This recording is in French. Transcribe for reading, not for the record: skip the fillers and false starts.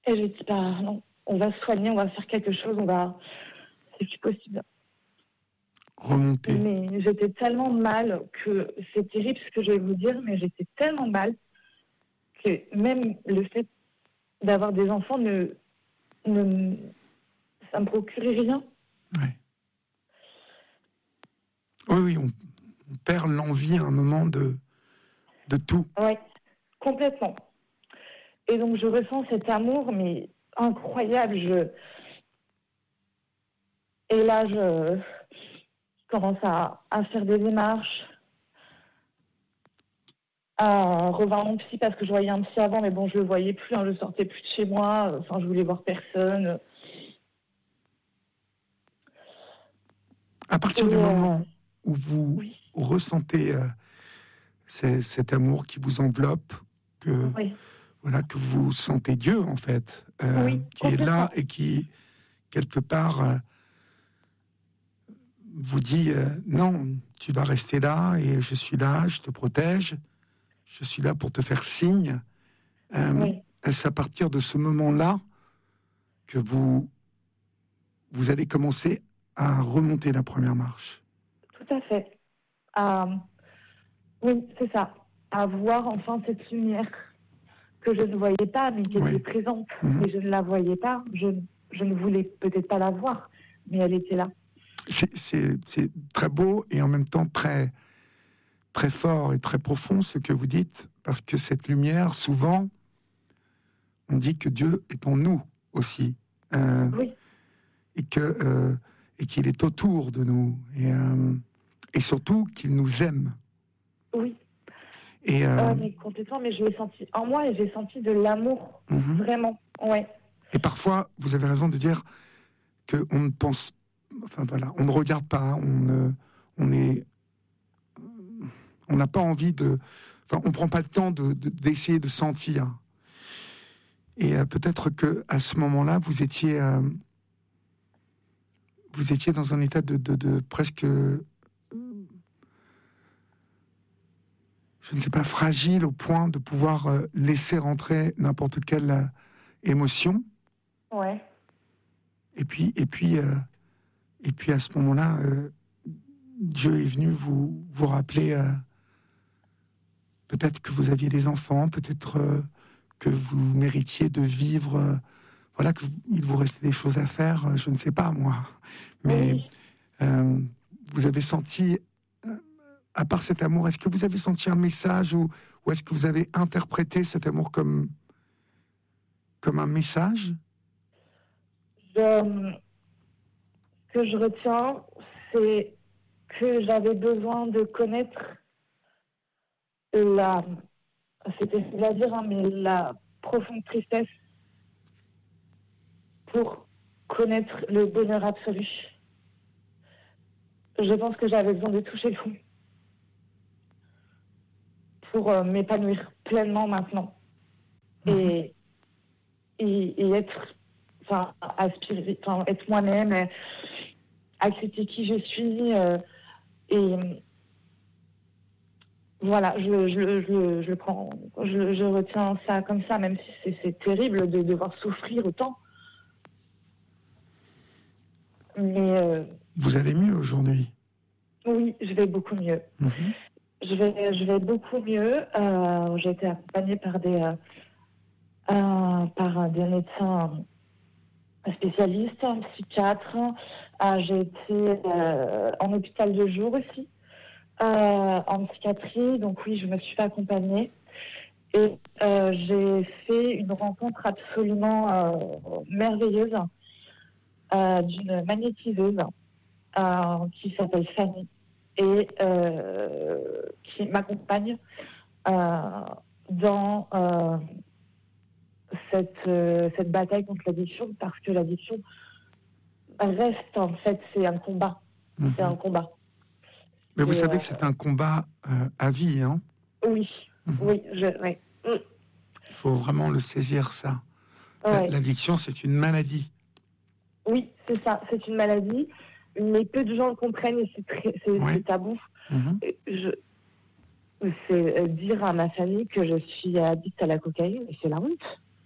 Et j'ai dit, bah non, on va se soigner, on va faire quelque chose, c'est plus possible. Remonter. Mais j'étais tellement mal que c'est terrible ce que je vais vous dire, mais j'étais tellement mal que même le fait d'avoir des enfants ça me procurait rien. Ouais. Oui, on perd l'envie à un moment de tout. Oui, complètement. Et donc je ressens cet amour, mais incroyable. Et là, je commence à faire des démarches, à revoir mon psy parce que je voyais un psy avant, mais bon, je le voyais plus, je sortais plus de chez moi, je voulais voir personne. À partir du moment où vous ressentez cet amour qui vous enveloppe, que vous sentez Dieu en fait, qui est là et qui quelque part vous dit non, tu vas rester là et je suis là, je te protège, je suis là pour te faire signe. Est-ce à partir de ce moment-là que vous allez commencer à remonter la première marche? Tout à fait. Oui, c'est ça. À voir enfin cette lumière que je ne voyais pas, mais qui était présente. Mais je ne la voyais pas. Je ne voulais peut-être pas la voir, mais elle était là. C'est très beau et en même temps très, très fort et très profond ce que vous dites, parce que cette lumière, souvent, on dit que Dieu est en nous aussi. Et qu'il est autour de nous. Et surtout qu'il nous aime. Oui. Mais complètement, mais je l'ai senti en moi et j'ai senti de l'amour, vraiment. Ouais. Et parfois, vous avez raison de dire qu'on ne pense, on ne regarde pas, on n'a pas envie on prend pas le temps d'essayer de sentir. Et peut-être que à ce moment-là, vous étiez dans un état de presque, je ne sais pas, fragile au point de pouvoir laisser rentrer n'importe quelle émotion. Ouais. Et puis à ce moment-là, Dieu est venu vous rappeler peut-être que vous aviez des enfants, peut-être que vous méritiez de vivre, qu'il vous restait des choses à faire, je ne sais pas moi. Mais vous avez senti, à part cet amour, est-ce que vous avez senti un message ou est-ce que vous avez interprété cet amour comme un message? Ce que je retiens, c'est que j'avais besoin de connaître c'était à dire, mais la profonde tristesse pour connaître le bonheur absolu. Je pense que j'avais besoin de toucher le fond pour m'épanouir pleinement maintenant et être, aspirer, être moi-même, accepter qui je suis et voilà, je prends, je retiens ça comme ça, même si c'est terrible de devoir souffrir autant. Mais vous allez mieux aujourd'hui? Oui, je vais beaucoup mieux. Je vais beaucoup mieux. J'ai été accompagnée par des médecins spécialistes, un psychiatre. J'ai été en hôpital de jour aussi. En psychiatrie, donc oui, je me suis fait accompagner et j'ai fait une rencontre absolument merveilleuse d'une magnétiseuse qui s'appelle Fanny et qui m'accompagne dans cette bataille contre l'addiction, parce que l'addiction reste, en fait, c'est un combat. C'est un combat. Mais vous savez que c'est un combat à vie, hein? Oui, oui. Il faut vraiment le saisir, ça. L'addiction, c'est une maladie. Oui, c'est ça, c'est une maladie, mais peu de gens le comprennent et c'est tabou. C'est dire à ma famille que je suis addict à la cocaïne, et c'est la honte.